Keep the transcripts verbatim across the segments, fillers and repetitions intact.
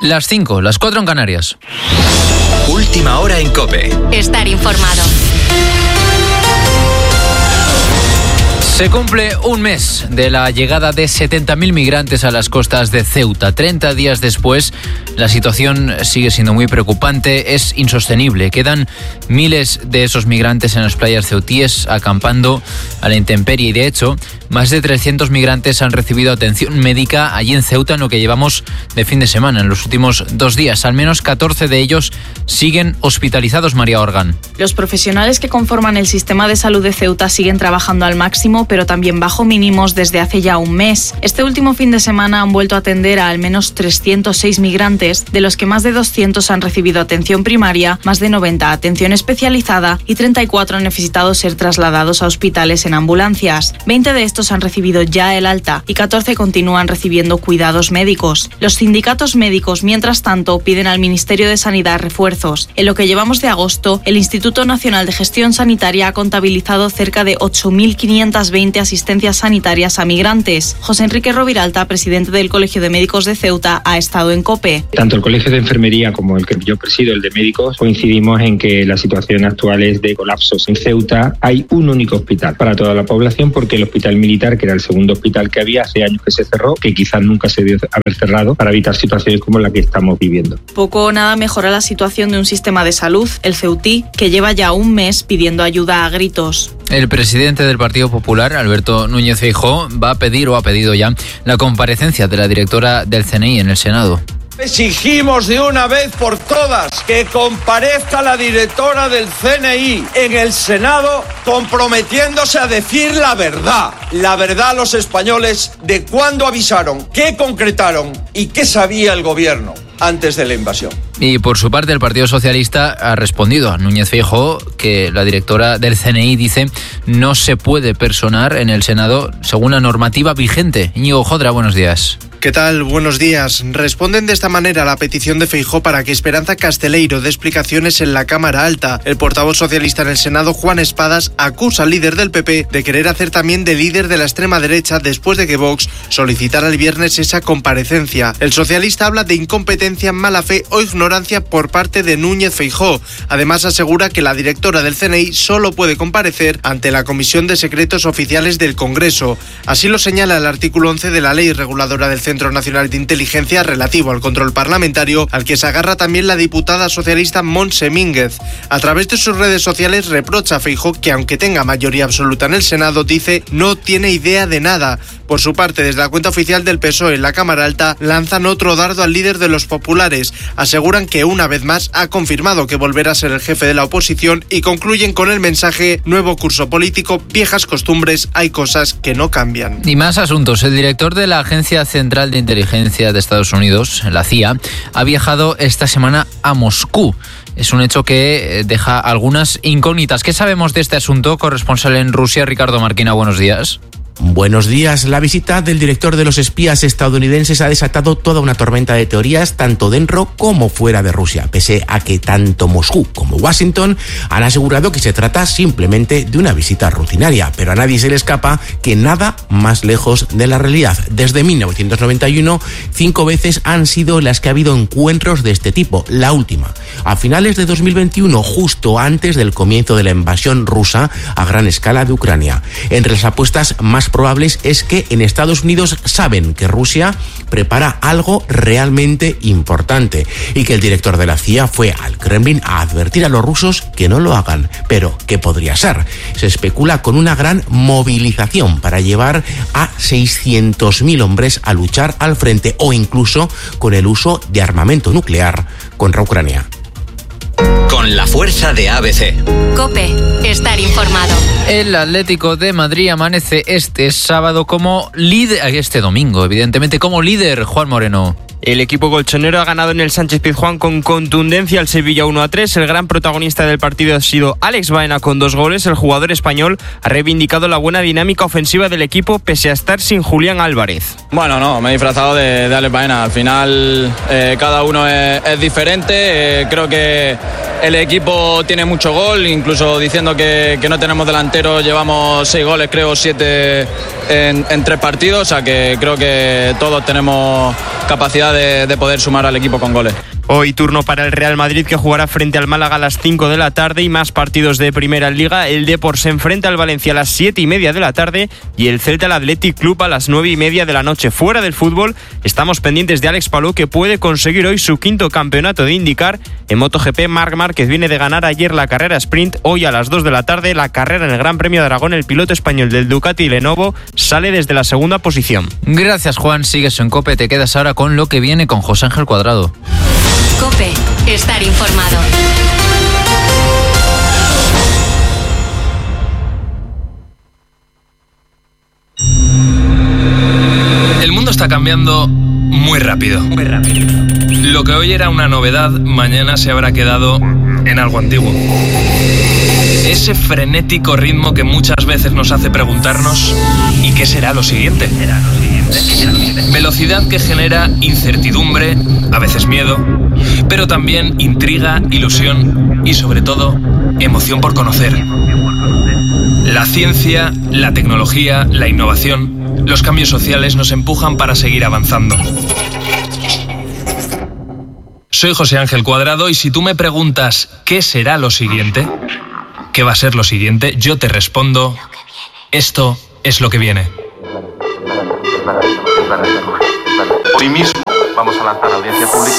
Las cinco, las cuatro en Canarias. Última hora en COPE. Estar informado. Se cumple un mes de la llegada de setenta mil migrantes a las costas de Ceuta. treinta días después, la situación sigue siendo muy preocupante, es insostenible. Quedan miles de esos migrantes en las playas ceutíes acampando a la intemperie y, de hecho, más de trescientos migrantes han recibido atención médica allí en Ceuta en lo que llevamos de fin de semana, en los últimos dos días. Al menos catorce de ellos siguen hospitalizados, María Orgán. Los profesionales que conforman el sistema de salud de Ceuta siguen trabajando al máximo, pero también bajo mínimos desde hace ya un mes. Este último fin de semana han vuelto a atender a al menos trescientos seis migrantes, de los que más de doscientos han recibido atención primaria, más de noventa atención especializada y treinta y cuatro han necesitado ser trasladados a hospitales en ambulancias. veinte de estos han recibido ya el alta y catorce continúan recibiendo cuidados médicos. Los sindicatos médicos, mientras tanto, piden al Ministerio de Sanidad refuerzos. En lo que llevamos de agosto, el Instituto Nacional de Gestión Sanitaria ha contabilizado cerca de ocho mil quinientas veinte asistencias sanitarias a migrantes. José Enrique Roviralta, presidente del Colegio de Médicos de Ceuta, ha estado en COPE. Tanto el Colegio de Enfermería como el que yo presido, el de Médicos, coincidimos en que la situación actual es de colapsos. En Ceuta hay un único hospital para toda la población, porque el hospital militar, que era el segundo hospital que había, hace años que se cerró, que quizás nunca se debió haber cerrado, para evitar situaciones como la que estamos viviendo. Poco o nada mejora la situación de un sistema de salud, el ceutí, que lleva ya un mes pidiendo ayuda a gritos. El presidente del Partido Popular, Alberto Núñez Feijóo, va a pedir o ha pedido ya la comparecencia de la directora del C N I en el Senado. Exigimos de una vez por todas que comparezca la directora del C N I en el Senado, comprometiéndose a decir la verdad, la verdad a los españoles de cuándo avisaron, qué concretaron y qué sabía el gobierno antes de la invasión. Y por su parte, el Partido Socialista ha respondido a Núñez Feijóo que la directora del C N I dice no se puede personar en el Senado según la normativa vigente. Íñigo Jodra, buenos días. ¿Qué tal? Buenos días. Responden de esta manera a la petición de Feijóo para que Esperanza Casteleiro dé explicaciones en la Cámara Alta. El portavoz socialista en el Senado, Juan Espadas, acusa al líder del P P de querer hacer también de líder de la extrema derecha después de que Vox solicitara el viernes esa comparecencia. El socialista habla de incompetencia, mala fe o ignorancia por parte de Núñez Feijóo. Además, asegura que la directora del C N I solo puede comparecer ante la Comisión de Secretos Oficiales del Congreso. Así lo señala el artículo once de la Ley Reguladora del Centro Nacional de Inteligencia relativo al control parlamentario, al que se agarra también la diputada socialista Montse Mínguez. A través de sus redes sociales reprocha a Feijóo que, aunque tenga mayoría absoluta en el Senado, dice no tiene idea de nada. Por su parte, desde la cuenta oficial del P S O E en la Cámara Alta, lanzan otro dardo al líder de los populares. Aseguran que una vez más ha confirmado que volverá a ser el jefe de la oposición y concluyen con el mensaje: nuevo curso político, viejas costumbres, hay cosas que no cambian. Y más asuntos. El director de la Agencia Central de Inteligencia de Estados Unidos, la C I A, ha viajado esta semana a Moscú. Es un hecho que deja algunas incógnitas. ¿Qué sabemos de este asunto? Corresponsal en Rusia, Ricardo Marquina, buenos días. Buenos días. La visita del director de los espías estadounidenses ha desatado toda una tormenta de teorías, tanto dentro como fuera de Rusia, pese a que tanto Moscú como Washington han asegurado que se trata simplemente de una visita rutinaria, pero a nadie se le escapa que nada más lejos de la realidad. Desde mil novecientos noventa y uno, cinco veces han sido las que ha habido encuentros de este tipo. La última, a finales de dos mil veintiuno, justo antes del comienzo de la invasión rusa a gran escala de Ucrania. Entre las apuestas más probables es que en Estados Unidos saben que Rusia prepara algo realmente importante y que el director de la C I A fue al Kremlin a advertir a los rusos que no lo hagan. Pero, ¿qué podría ser? Se especula con una gran movilización para llevar a seiscientos mil hombres a luchar al frente, o incluso con el uso de armamento nuclear contra Ucrania. Con la fuerza de A B C. COPE, estar informado. El Atlético de Madrid amanece este sábado como líder, este domingo, evidentemente, como líder, Juan Moreno. El equipo colchonero ha ganado en el Sánchez Pizjuán con contundencia al Sevilla uno a tres. El gran protagonista del partido ha sido Alex Baena con dos goles. El jugador español ha reivindicado la buena dinámica ofensiva del equipo pese a estar sin Julián Álvarez. Bueno, no, me he disfrazado de, de Alex Baena. Al final eh, cada uno es, es diferente. Eh, creo que el equipo tiene mucho gol, incluso diciendo que, que no tenemos delanteros, llevamos seis goles, creo siete en, en tres partidos. O sea que creo que todos tenemos capacidad de, de poder sumar al equipo con goles. Hoy turno para el Real Madrid, que jugará frente al Málaga a las cinco de la tarde, y más partidos de Primera Liga. El Depor se enfrenta al Valencia a las siete y media de la tarde y el Celta al Athletic Club a las nueve y media de la noche. Fuera del fútbol, estamos pendientes de Alex Palou, que puede conseguir hoy su quinto campeonato de IndyCar. En MotoGP, Marc Márquez viene de ganar ayer la carrera sprint. Hoy a las dos de la tarde, la carrera en el Gran Premio de Aragón. El piloto español del Ducati Lenovo sale desde la segunda posición. Gracias, Juan. Sigues en COPE. Te quedas ahora con lo que viene con José Ángel Cuadrado. COPE, estar informado. El mundo está cambiando muy rápido. Muy rápido. Lo que hoy era una novedad, mañana se habrá quedado en algo antiguo. Ese frenético ritmo que muchas veces nos hace preguntarnos ¿y qué será lo siguiente? Velocidad que genera incertidumbre, a veces miedo, pero también intriga, ilusión y sobre todo emoción por conocer. La ciencia, la tecnología, la innovación, los cambios sociales nos empujan para seguir avanzando. Soy José Ángel Cuadrado y si tú me preguntas ¿qué será lo siguiente? ¿Qué va a ser lo siguiente? Yo te respondo, esto es lo que viene. Hoy mismo vamos a lanzar audiencia pública.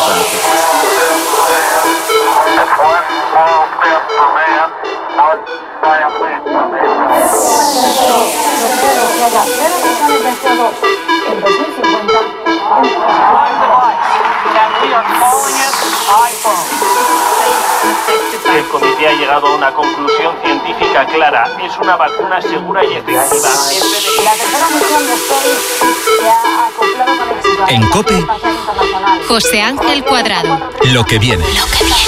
El comité ha llegado a una conclusión científica clara. Es una vacuna segura y efectiva. La tercera misión de Story se ha acoplado con éxito. En COPE, José Ángel Cuadrado. lo que viene. Lo que viene.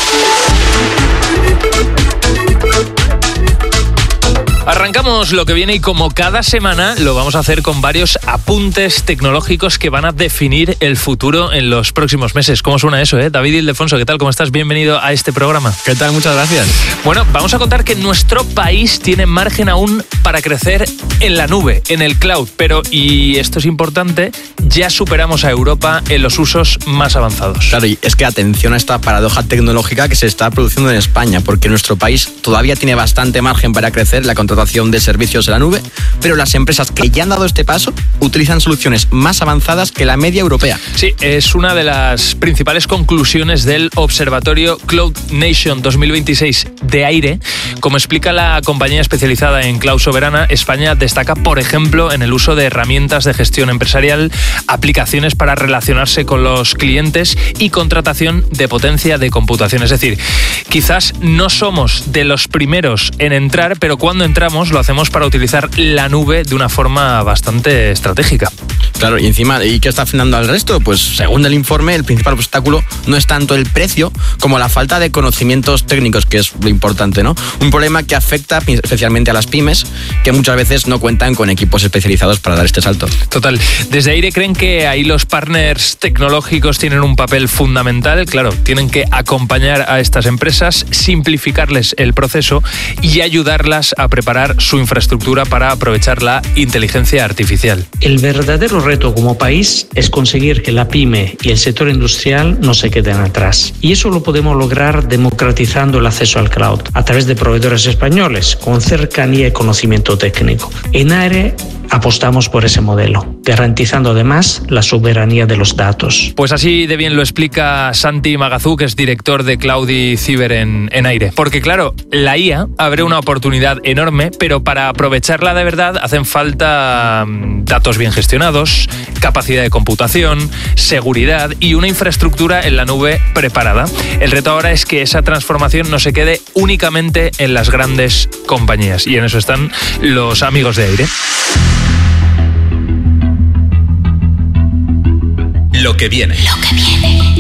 Arrancamos lo que viene y como cada semana lo vamos a hacer con varios apuntes tecnológicos que van a definir el futuro en los próximos meses. ¿Cómo suena eso, eh? David Ildefonso, ¿qué tal? ¿Cómo estás? Bienvenido a este programa. ¿Qué tal? Muchas gracias. Bueno, vamos a contar que nuestro país tiene margen aún para crecer en la nube, en el cloud, pero, y esto es importante, ya superamos a Europa en los usos más avanzados. Claro, y es que atención a esta paradoja tecnológica que se está produciendo en España, porque nuestro país todavía tiene bastante margen para crecer la contratación de servicios en la nube, pero las empresas que ya han dado este paso utilizan soluciones más avanzadas que la media europea. Sí, es una de las principales conclusiones del Observatorio Cloud Nation dos mil veintiséis de Aire. Como explica la compañía especializada en cloud soberana, España destaca, por ejemplo, en el uso de herramientas de gestión empresarial, aplicaciones para relacionarse con los clientes y contratación de potencia de computación. Es decir, quizás no somos de los primeros en entrar, pero cuando entramos lo hacemos para utilizar la nube de una forma bastante estratégica. Claro, y encima, ¿y qué está frenando al resto? Pues según el informe, el principal obstáculo no es tanto el precio como la falta de conocimientos técnicos, que es lo importante, ¿no? Un problema que afecta especialmente a las pymes, que muchas veces no cuentan con equipos especializados para dar este salto. Total. Desde Aire creen que ahí los partners tecnológicos tienen un papel fundamental. Claro, tienen que acompañar a estas empresas, simplificarles el proceso y ayudarlas a preparar su infraestructura para aprovechar la inteligencia artificial. El verdadero reto como país es conseguir que la pyme y el sector industrial no se queden atrás. Y eso lo podemos lograr democratizando el acceso al cloud a través de proveedores españoles con cercanía y conocimiento técnico. En Aire apostamos por ese modelo, garantizando además la soberanía de los datos. Pues así de bien lo explica Santi Magazú, que es director de Cloud y Ciber en, en Aire. Porque claro, la I A abre una oportunidad enorme, pero para aprovecharla de verdad hacen falta datos bien gestionados, capacidad de computación, seguridad y una infraestructura en la nube preparada. El reto ahora es que esa transformación no se quede únicamente en las grandes compañías, y en eso están los amigos de Aire. Lo que viene. Lo que viene.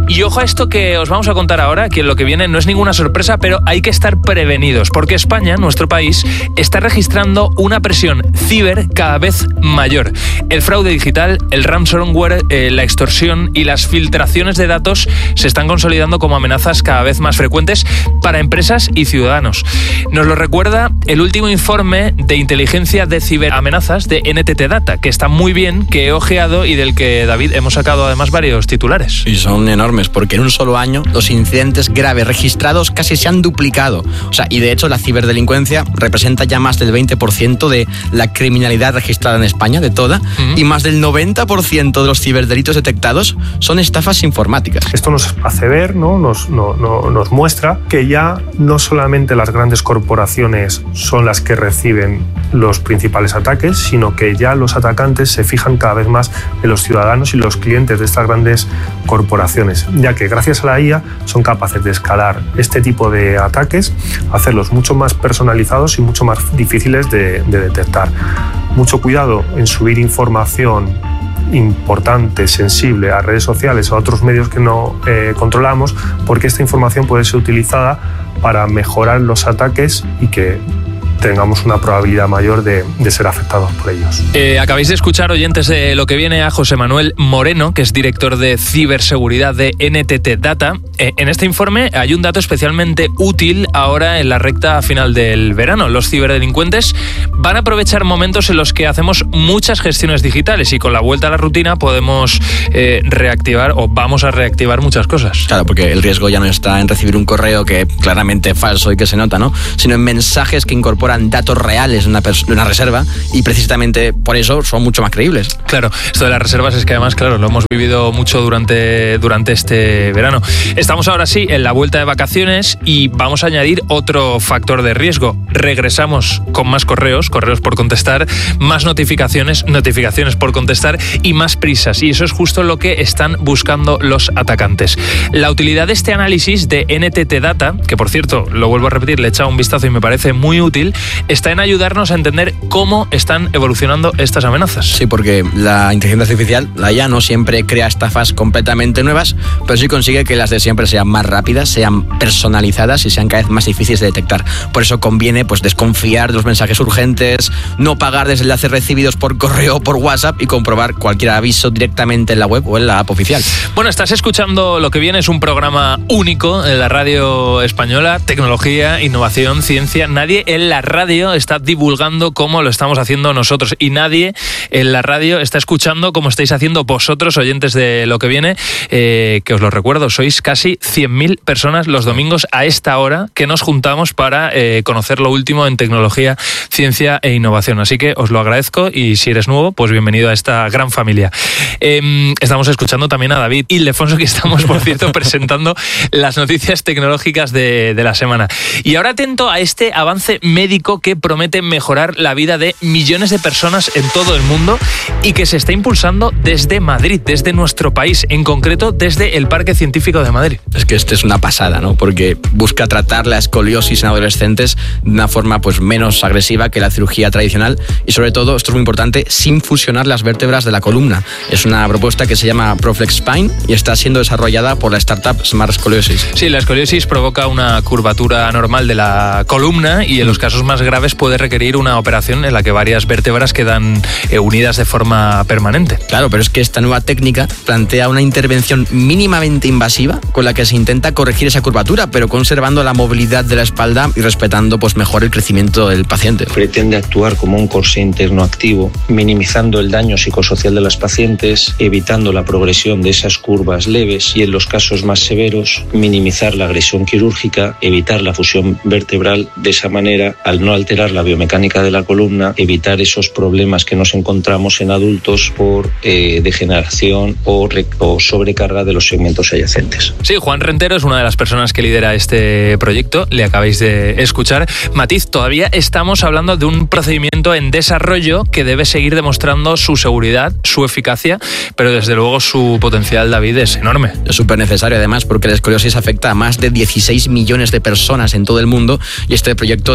Y ojo a esto que os vamos a contar ahora, que lo que viene no es ninguna sorpresa, pero hay que estar prevenidos, porque España, nuestro país, está registrando una presión ciber cada vez mayor. El fraude digital, el ransomware, eh, la extorsión y las filtraciones de datos se están consolidando como amenazas cada vez más frecuentes para empresas y ciudadanos. Nos lo recuerda el último informe de inteligencia de ciberamenazas de N T T Data, que está muy bien, que he ojeado y del que, David, hemos sacado además varios titulares. Y son enormes, porque en un solo año los incidentes graves registrados casi se han duplicado. O sea, y de hecho la ciberdelincuencia representa ya más del veinte por ciento de la criminalidad registrada en España, de toda, uh-huh. y más del noventa por ciento de los ciberdelitos detectados son estafas informáticas. Esto nos hace ver, ¿no? Nos, no, no, nos muestra que ya no solamente las grandes corporaciones son las que reciben los principales ataques, sino que ya los atacantes se fijan cada vez más en los ciudadanos y los clientes de estas grandes corporaciones, ya que gracias a la I A son capaces de escalar este tipo de ataques, hacerlos mucho más personalizados y mucho más difíciles de, de detectar. Mucho cuidado en subir información importante, sensible a redes sociales o a otros medios que no eh, controlamos, porque esta información puede ser utilizada para mejorar los ataques y que tengamos una probabilidad mayor de, de ser afectados por ellos. Eh, acabáis de escuchar, oyentes de Lo que viene, a José Manuel Moreno, que es director de ciberseguridad de N T T Data. Eh, en este informe hay un dato especialmente útil ahora en la recta final del verano. Los ciberdelincuentes van a aprovechar momentos en los que hacemos muchas gestiones digitales y con la vuelta a la rutina podemos eh, reactivar o vamos a reactivar muchas cosas. Claro, porque el riesgo ya no está en recibir un correo que claramente es falso y que se nota, ¿no? Sino en mensajes que incorporan datos reales de una, de una reserva y precisamente por eso son mucho más creíbles. Claro, esto de las reservas es que además, claro, lo hemos vivido mucho durante, durante este verano. Estamos ahora sí en la vuelta de vacaciones y vamos a añadir otro factor de riesgo. Regresamos con más correos, correos por contestar, más notificaciones, notificaciones por contestar y más prisas. Y eso es justo lo que están buscando los atacantes. La utilidad de este análisis de N T T Data, que por cierto, lo vuelvo a repetir, le he echado un vistazo y me parece muy útil, está en ayudarnos a entender cómo están evolucionando estas amenazas. Sí, porque la inteligencia artificial, la I A, no siempre crea estafas completamente nuevas, pero sí consigue que las de siempre sean más rápidas, sean personalizadas y sean cada vez más difíciles de detectar. Por eso conviene pues desconfiar de los mensajes urgentes, no pagar desde enlaces recibidos por correo o por WhatsApp y comprobar cualquier aviso directamente en la web o en la app oficial. Bueno, estás escuchando Lo que viene, es un programa único en la radio española, tecnología, innovación, ciencia. Nadie en la radio está divulgando como lo estamos haciendo nosotros y nadie en la radio está escuchando como estáis haciendo vosotros, oyentes de Lo que viene, eh, que os lo recuerdo, sois casi cien mil personas los domingos a esta hora que nos juntamos para eh, conocer lo último en tecnología, ciencia e innovación. Así que os lo agradezco y si eres nuevo, pues bienvenido a esta gran familia. Eh, estamos escuchando también a David Ildefonso, que estamos, por cierto, presentando las noticias tecnológicas de, de la semana. Y ahora atento a este avance médico que promete mejorar la vida de millones de personas en todo el mundo y que se está impulsando desde Madrid, desde nuestro país, en concreto desde el Parque Científico de Madrid. Es que este es una pasada, ¿no? Porque busca tratar la escoliosis en adolescentes de una forma pues menos agresiva que la cirugía tradicional y sobre todo, esto es muy importante, sin fusionar las vértebras de la columna. Es una propuesta que se llama ProFlex Spine y está siendo desarrollada por la startup Smart Scoliosis. Sí, la escoliosis provoca una curvatura anormal de la columna y en los casos más graves puede requerir una operación en la que varias vértebras quedan eh, unidas de forma permanente. Claro, pero es que esta nueva técnica plantea una intervención mínimamente invasiva con la que se intenta corregir esa curvatura, pero conservando la movilidad de la espalda y respetando pues mejor el crecimiento del paciente. Pretende actuar como un corsé interno activo, minimizando el daño psicosocial de las pacientes, evitando la progresión de esas curvas leves y en los casos más severos, minimizar la agresión quirúrgica, evitar la fusión vertebral. De esa manera, al no alterar la biomecánica de la columna, evitar esos problemas que nos encontramos en adultos por eh, degeneración o, re- o sobrecarga de los segmentos adyacentes. Sí, Juan Rentero es una de las personas que lidera este proyecto, le acabáis de escuchar. Matiz, todavía estamos hablando de un procedimiento en desarrollo que debe seguir demostrando su seguridad, su eficacia, pero desde luego su potencial, David, es enorme. Es súper necesario además porque la escoliosis afecta a más de dieciséis millones de personas en todo el mundo y este proyecto demuestra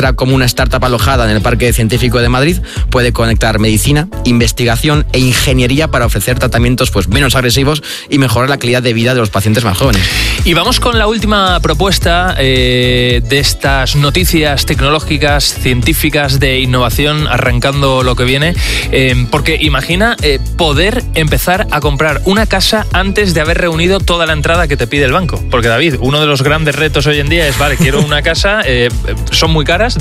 muestra cómo una startup alojada en el Parque Científico de Madrid puede conectar medicina, investigación e ingeniería para ofrecer tratamientos pues, menos agresivos y mejorar la calidad de vida de los pacientes más jóvenes. Y vamos con la última propuesta eh, de estas noticias tecnológicas, científicas, de innovación, arrancando lo que viene, eh, porque imagina eh, poder empezar a comprar una casa antes de haber reunido toda la entrada que te pide el banco. Porque, David, uno de los grandes retos hoy en día es, vale, quiero una casa, eh, son muy caras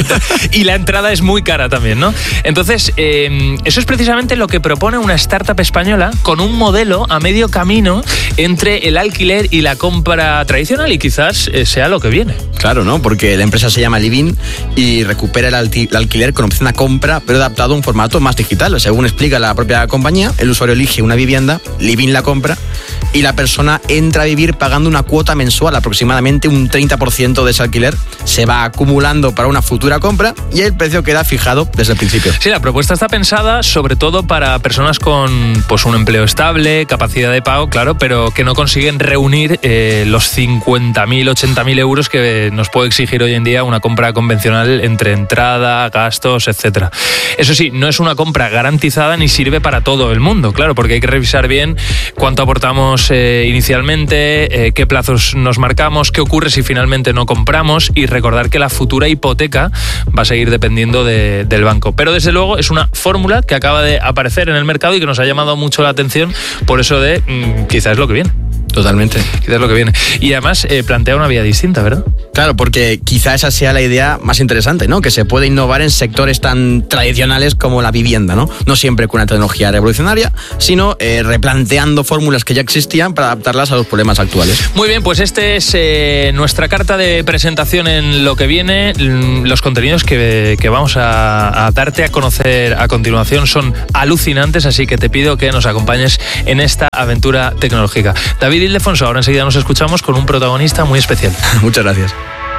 y la entrada es muy cara también, ¿no? Entonces, eh, eso es precisamente lo que propone una startup española con un modelo a medio camino entre el alquiler y la compra tradicional, y quizás eh, sea lo que viene. Claro, ¿no? Porque la empresa se llama Livin y recupera el, alti- el alquiler con opción a compra, pero adaptado a un formato más digital. Según explica la propia compañía, el usuario elige una vivienda, Livin la compra y la persona entra a vivir pagando una cuota mensual, aproximadamente un treinta por ciento de ese alquiler se va acumulando para una futura compra y el precio queda fijado desde el principio. Sí, la propuesta está pensada sobre todo para personas con pues un empleo estable, capacidad de pago, claro, pero que no consiguen reunir eh, los cincuenta mil, ochenta mil euros que nos puede exigir hoy en día una compra convencional entre entrada, gastos, etcétera. Eso sí, no es una compra garantizada ni sirve para todo el mundo, claro, porque hay que revisar bien cuánto aportamos eh, inicialmente, eh, qué plazos nos marcamos, qué ocurre si finalmente no compramos, y recordar que la futura hipoteca va a seguir dependiendo de, del banco. Pero desde luego es una fórmula que acaba de aparecer en el mercado y que nos ha llamado mucho la atención, por eso de mmm, quizás es lo que viene. Totalmente. Quizás es lo que viene. Y además eh, plantea una vía distinta, ¿verdad? Claro, porque quizá esa sea la idea más interesante, ¿no? Que se puede innovar en sectores tan tradicionales como la vivienda, ¿no? No siempre con una tecnología revolucionaria, sino eh, replanteando fórmulas que ya existían para adaptarlas a los problemas actuales. Muy bien, pues este es eh, nuestra carta de presentación en lo que viene. Los contenidos que, que vamos a, a darte a conocer a continuación son alucinantes, así que te pido que nos acompañes en esta aventura tecnológica. David Ildefonso, ahora enseguida nos escuchamos con un protagonista muy especial. Muchas gracias.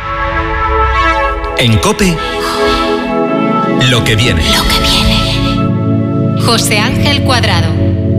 En COPE, lo que viene. Lo que viene. José Ángel Cuadrado.